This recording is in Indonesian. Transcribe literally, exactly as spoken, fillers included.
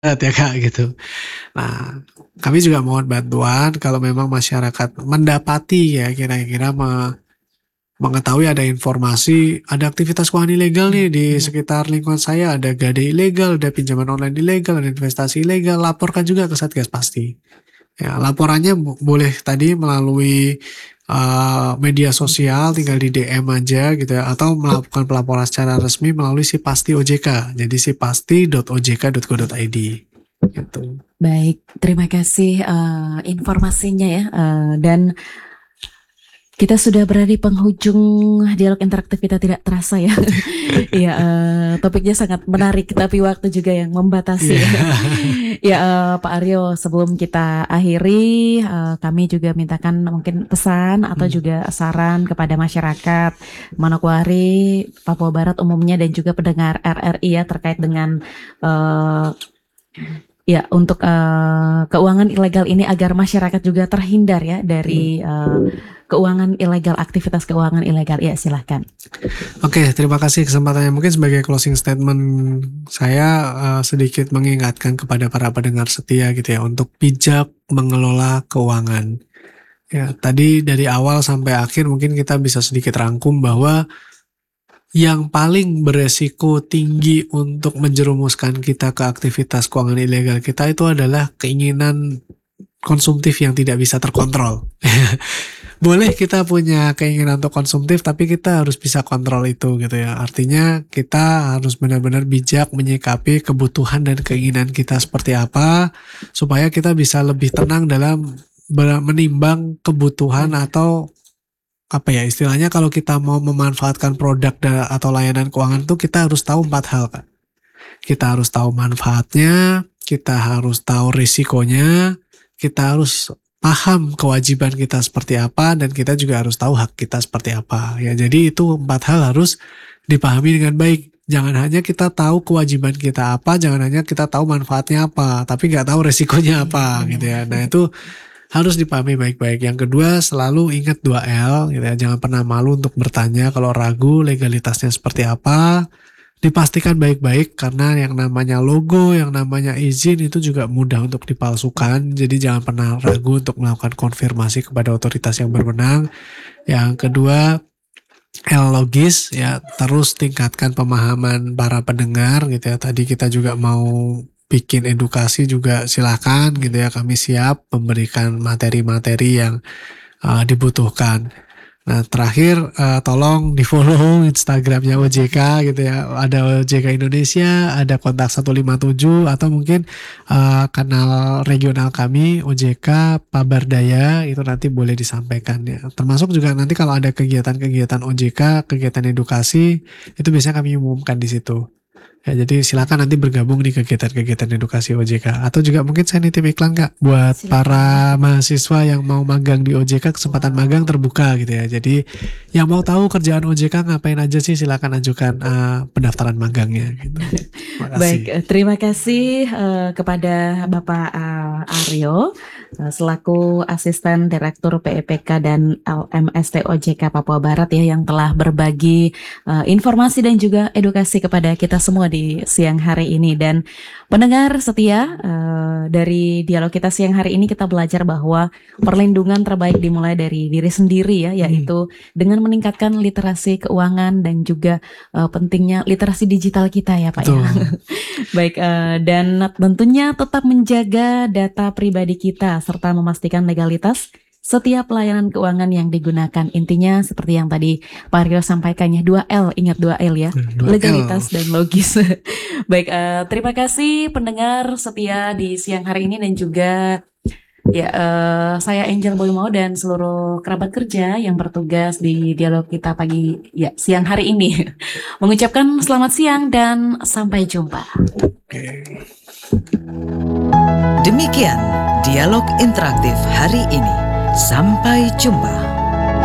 ya Kak gitu. Nah, kami juga mohon bantuan kalau memang masyarakat mendapati ya kira-kira me- mengetahui ada informasi, ada aktivitas keuangan ilegal nih di sekitar lingkungan saya, ada gadai ilegal, ada pinjaman online ilegal, ada investasi ilegal, laporkan juga ke Satgas pasti. Ya, laporannya bo- boleh tadi melalui uh, media sosial, tinggal di D M aja gitu ya, atau melakukan pelaporan secara resmi melalui si Pasti O J K. Jadi si pasti dot o j k dot go dot i d gitu. Baik, terima kasih uh, informasinya ya. Uh, dan kita sudah berada di penghujung dialog interaktif kita tidak terasa ya. Iya, uh, topiknya sangat menarik, tapi waktu juga yang membatasi. Iya. Ya, uh, Pak Aryo, sebelum kita akhiri, uh, kami juga mintakan mungkin pesan atau Hmm. juga saran kepada masyarakat Manokwari, Papua Barat umumnya dan juga pendengar R R I ya terkait dengan uh, ya untuk uh, keuangan ilegal ini agar masyarakat juga terhindar ya dari uh, keuangan ilegal, aktivitas keuangan ilegal. Ya, silahkan. Oke, terima kasih kesempatannya. Mungkin sebagai closing statement saya uh, sedikit mengingatkan kepada para pendengar setia gitu ya untuk bijak mengelola keuangan. Ya, tadi dari awal sampai akhir mungkin kita bisa sedikit rangkum bahwa yang paling beresiko tinggi untuk menjerumuskan kita ke aktivitas keuangan ilegal kita itu adalah keinginan konsumtif yang tidak bisa terkontrol. Boleh kita punya keinginan untuk konsumtif, tapi kita harus bisa kontrol itu gitu ya. Artinya kita harus benar-benar bijak menyikapi kebutuhan dan keinginan kita seperti apa, supaya kita bisa lebih tenang dalam ber- menimbang kebutuhan atau apa ya istilahnya kalau kita mau memanfaatkan produk da- atau layanan keuangan tuh kita harus tahu empat hal Kak. Kita harus tahu manfaatnya, kita harus tahu risikonya, kita harus paham kewajiban kita seperti apa, dan kita juga harus tahu hak kita seperti apa. Ya, jadi itu empat hal harus dipahami dengan baik. Jangan hanya kita tahu kewajiban kita apa, jangan hanya kita tahu manfaatnya apa, tapi nggak tahu risikonya apa gitu ya. Nah itu harus dipahami baik-baik. Yang kedua, selalu ingat dua L gitu ya. Jangan pernah malu untuk bertanya kalau ragu legalitasnya seperti apa. Dipastikan baik-baik karena yang namanya logo, yang namanya izin itu juga mudah untuk dipalsukan. Jadi jangan pernah ragu untuk melakukan konfirmasi kepada otoritas yang berwenang. Yang kedua, L logis ya, terus tingkatkan pemahaman para pendengar gitu ya. Tadi kita juga mau bikin edukasi juga silakan gitu ya. Kami siap memberikan materi-materi yang uh, dibutuhkan. Nah, terakhir uh, tolong di-follow Instagramnya O J K gitu ya. Ada O J K Indonesia, ada kontak satu lima tujuh atau mungkin uh, kanal regional kami O J K Pabardaya itu nanti boleh disampaikan ya. Termasuk juga nanti kalau ada kegiatan-kegiatan O J K, kegiatan edukasi itu biasanya kami umumkan di situ. Ya, jadi silakan nanti bergabung di kegiatan-kegiatan edukasi O J K. Atau juga mungkin saya nitip iklan Kak, buat Silakan. para mahasiswa yang mau magang di O J K, kesempatan magang terbuka gitu ya. Jadi yang mau tahu kerjaan O J K ngapain aja sih, silakan ajukan uh, pendaftaran magangnya gitu. Terima Baik, kasih. eh, terima kasih eh, kepada Bapak eh, Aryo eh, selaku Asisten Direktur P E P K dan L M S T O J K Papua Barat ya yang telah berbagi eh, informasi dan juga edukasi kepada kita semua di siang hari ini. Dan pendengar setia eh, dari dialog kita siang hari ini kita belajar bahwa perlindungan terbaik dimulai dari diri sendiri ya, yaitu dengan meningkatkan literasi keuangan dan juga uh, pentingnya literasi digital kita ya Pak ya. Betul. Baik, uh, dan tentunya tetap menjaga data pribadi kita serta memastikan legalitas setiap pelayanan keuangan yang digunakan. Intinya seperti yang tadi Pak Rio sampaikannya, dua L, ingat dua L ya, dua L. legalitas dan logis. Baik, uh, terima kasih pendengar setia di siang hari ini dan juga ya, uh, saya Angel Boymao dan seluruh kerabat kerja yang bertugas di dialog kita pagi ya siang hari ini mengucapkan selamat siang dan sampai jumpa. Oke. Demikian dialog interaktif hari ini. Sampai jumpa.